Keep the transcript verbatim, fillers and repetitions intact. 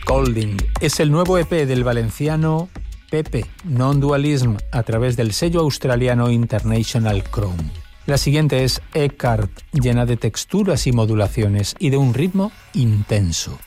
Scolding es el nuevo E P del valenciano Pepe, Non-Dualism, a través del sello australiano International Chrome. La siguiente es Eckhart, llena de texturas y modulaciones y de un ritmo intenso.